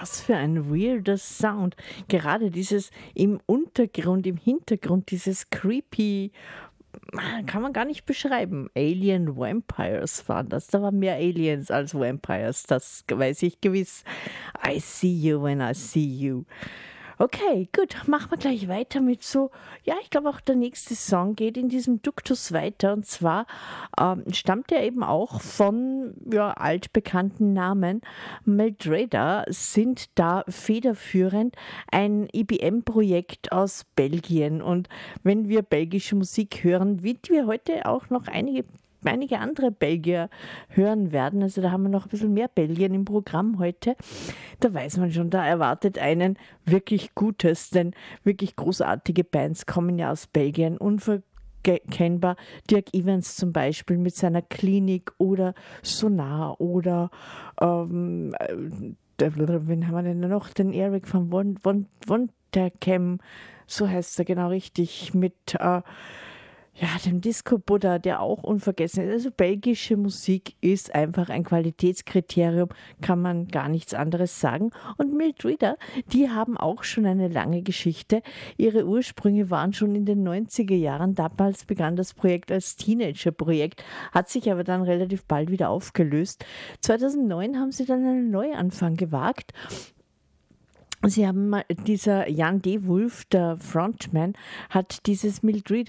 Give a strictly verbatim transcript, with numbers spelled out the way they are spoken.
Was für ein weirder Sound. Gerade dieses im Untergrund, im Hintergrund, dieses creepy, ah, kann man gar nicht beschreiben. Alien Vampires waren das. Da waren mehr Aliens als Vampires. Das weiß ich gewiss. I see you when I see you. Okay, gut, machen wir gleich weiter mit so, ja, ich glaube auch der nächste Song geht in diesem Duktus weiter und zwar ähm, stammt er eben auch von ja, altbekannten Namen. Meldreda sind da federführend, ein E B M-Projekt aus Belgien und wenn wir belgische Musik hören, wie wir heute auch noch einige einige andere Belgier hören werden. Also da haben wir noch ein bisschen mehr Belgien im Programm heute. Da weiß man schon, da erwartet einen wirklich Gutes, denn wirklich großartige Bands kommen ja aus Belgien. Unverkennbar Dirk Evans zum Beispiel mit seiner Klinik oder Sonar oder ähm, äh, wen haben wir denn noch? Den Eric von Von, von, von der Chem, so heißt er genau richtig, mit äh, ja, dem Disco Buddha, der auch unvergessen ist. Also belgische Musik ist einfach ein Qualitätskriterium, kann man gar nichts anderes sagen. Und Mildreda, die haben auch schon eine lange Geschichte. Ihre Ursprünge waren schon in den neunziger Jahren. Damals begann das Projekt als Teenager-Projekt, hat sich aber dann relativ bald wieder aufgelöst. zweitausendneun haben sie dann einen Neuanfang gewagt. Sie haben mal, dieser Jan D. Wulff, der Frontman, hat dieses Mildred